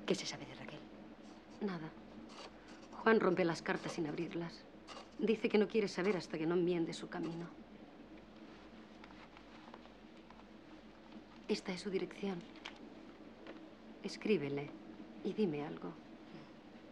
¿Qué se sabe de Raquel? Nada. Juan rompe las cartas sin abrirlas. Dice que no quiere saber hasta que no enmiende su camino. Esta es su dirección. Escríbele y dime algo.